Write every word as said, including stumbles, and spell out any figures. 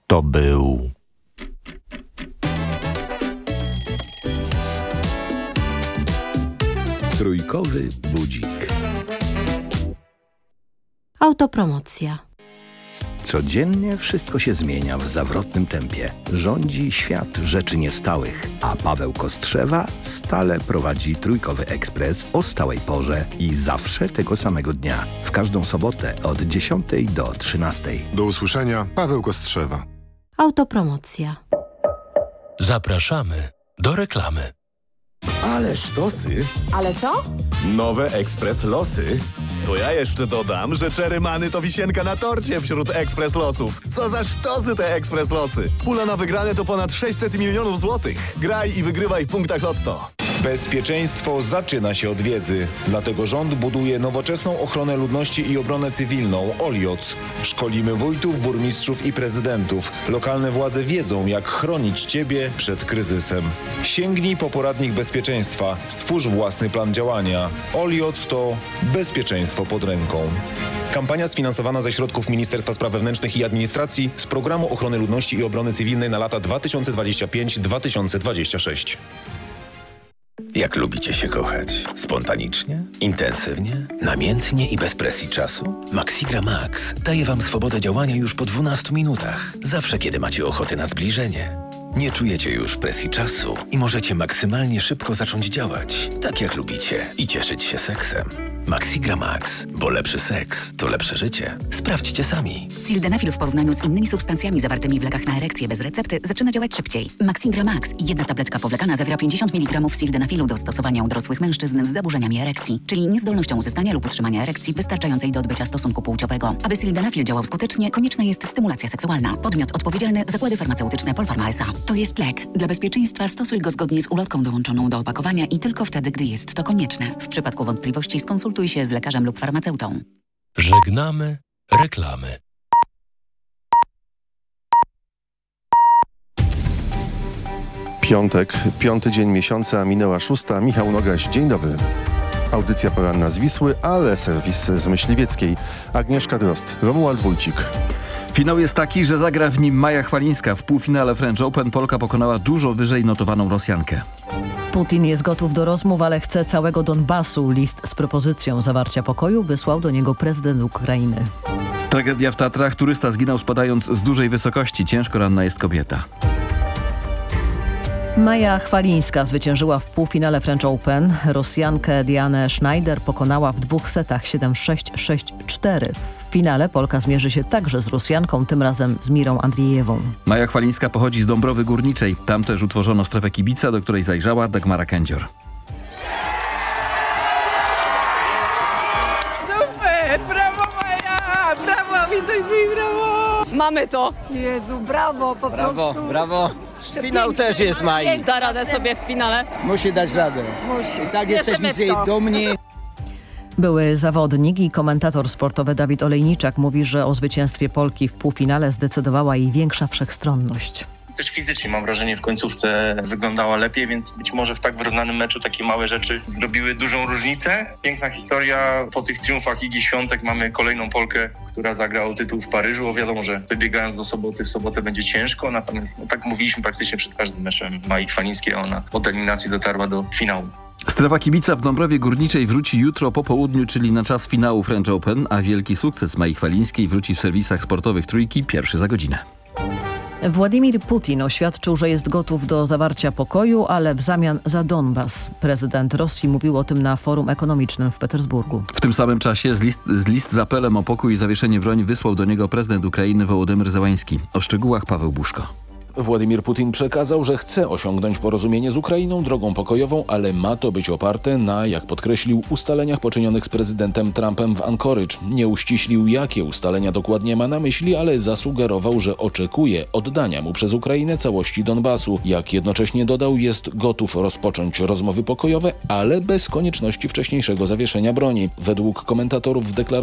To był... Trójkowy budzik. Autopromocja. Codziennie wszystko się zmienia w zawrotnym tempie. Rządzi świat rzeczy niestałych, a Paweł Kostrzewa stale prowadzi Trójkowy Ekspres o stałej porze i zawsze tego samego dnia. W każdą sobotę od dziesiątej do trzynastej. Do usłyszenia, Paweł Kostrzewa. Autopromocja. Zapraszamy do reklamy. Ale sztosy! Ale co? Nowe Ekspres Losy. To ja jeszcze dodam, że Czerymany to wisienka na torcie wśród Ekspres Losów. Co za sztosy te Ekspres Losy! Pula na wygrane to ponad sześćset milionów złotych. Graj i wygrywaj w punktach Lotto. Bezpieczeństwo zaczyna się od wiedzy. Dlatego rząd buduje nowoczesną ochronę ludności i obronę cywilną OLIOC. Szkolimy wójtów, burmistrzów i prezydentów. Lokalne władze wiedzą, jak chronić Ciebie przed kryzysem. Sięgnij po poradnik bezpieczeństwa. Stwórz własny plan działania. OLIOC to bezpieczeństwo pod ręką. Kampania sfinansowana ze środków Ministerstwa Spraw Wewnętrznych i Administracji z Programu Ochrony Ludności i Obrony Cywilnej na lata dwa tysiące dwudziesty piąty do dwa tysiące dwudziestego szóstego. Jak lubicie się kochać? Spontanicznie? Intensywnie? Namiętnie i bez presji czasu? Maxigra Max daje Wam swobodę działania już po dwunastu minutach. Zawsze, kiedy macie ochotę na zbliżenie. Nie czujecie już presji czasu i możecie maksymalnie szybko zacząć działać, tak jak lubicie i cieszyć się seksem. Maxigra Max, bo lepszy seks to lepsze życie. Sprawdźcie sami. Sildenafil w porównaniu z innymi substancjami zawartymi w lekach na erekcję bez recepty zaczyna działać szybciej. Maxigra Max, jedna tabletka powlekana, zawiera pięćdziesiąt miligramów sildenafilu do stosowania u dorosłych mężczyzn z zaburzeniami erekcji, czyli niezdolnością uzyskania lub utrzymania erekcji wystarczającej do odbycia stosunku płciowego. Aby sildenafil działał skutecznie, konieczna jest stymulacja seksualna. Podmiot odpowiedzialny: Zakłady Farmaceutyczne Polpharma S A. To jest lek. Dla bezpieczeństwa stosuj go zgodnie z ulotką dołączoną do opakowania i tylko wtedy, gdy jest to konieczne. W przypadku wątpliwości skonsultuj się z lekarzem lub farmaceutą. Żegnamy reklamy. Piątek, piąty dzień miesiąca, minęła szósta. Michał Nogaś, dzień dobry. Audycja poranna z Wisły, ale serwis z Myśliwieckiej. Agnieszka Drozd, Romuald Wójcik. Finał jest taki, że zagra w nim Maja Chwalińska. W półfinale French Open Polka pokonała dużo wyżej notowaną Rosjankę. Putin jest gotów do rozmów, ale chce całego Donbasu. List z propozycją zawarcia pokoju wysłał do niego prezydent Ukrainy. Tragedia w Tatrach. Turysta zginął spadając z dużej wysokości. Ciężko ranna jest kobieta. Maja Chwalińska zwyciężyła w półfinale French Open. Rosjankę Dianę Schneider pokonała w dwóch setach siedem sześć, sześć cztery. W finale Polka zmierzy się także z Rosjanką, tym razem z Mirą Andrijewą. Maja Chwalińska pochodzi z Dąbrowy Górniczej. Tam też utworzono strefę kibica, do której zajrzała Dagmara Kędzior. Super! Brawo Maja! Brawo! Witaj mi, brawo! Mamy to! Jezu, brawo! Po brawo, prostu! Brawo! Finał też jest Mai. Da radę sobie w finale. Musi dać radę. Musi. I tak jesteśmy z jej dumni. Były zawodnik i komentator sportowy Dawid Olejniczak mówi, że o zwycięstwie Polki w półfinale zdecydowała jej większa wszechstronność. Też fizycznie, mam wrażenie, w końcówce wyglądała lepiej, więc być może w tak wyrównanym meczu takie małe rzeczy zrobiły dużą różnicę. Piękna historia. Po tych triumfach Igi Świątek mamy kolejną Polkę, która zagra o tytuł w Paryżu. Wiadomo, że wybiegając do soboty, w sobotę będzie ciężko, natomiast no, tak mówiliśmy praktycznie przed każdym meczem Mai Chwalińskiej. Ona od eliminacji dotarła do finału. Strefa kibica w Dąbrowie Górniczej wróci jutro po południu, czyli na czas finału French Open, a wielki sukces Mai Chwalińskiej wróci w serwisach sportowych Trójki pierwszy za godzinę. Władimir Putin oświadczył, że jest gotów do zawarcia pokoju, ale w zamian za Donbas. Prezydent Rosji mówił o tym na forum ekonomicznym w Petersburgu. W tym samym czasie z list, z list z apelem o pokój i zawieszenie broni wysłał do niego prezydent Ukrainy Wołodymyr Zełański. O szczegółach Paweł Buszko. Władimir Putin przekazał, że chce osiągnąć porozumienie z Ukrainą drogą pokojową, ale ma to być oparte na, jak podkreślił, ustaleniach poczynionych z prezydentem Trumpem w Anchorage. Nie uściślił, jakie ustalenia dokładnie ma na myśli, ale zasugerował, że oczekuje oddania mu przez Ukrainę całości Donbasu. Jak jednocześnie dodał, jest gotów rozpocząć rozmowy pokojowe, ale bez konieczności wcześniejszego zawieszenia broni. Według komentatorów w deklaracji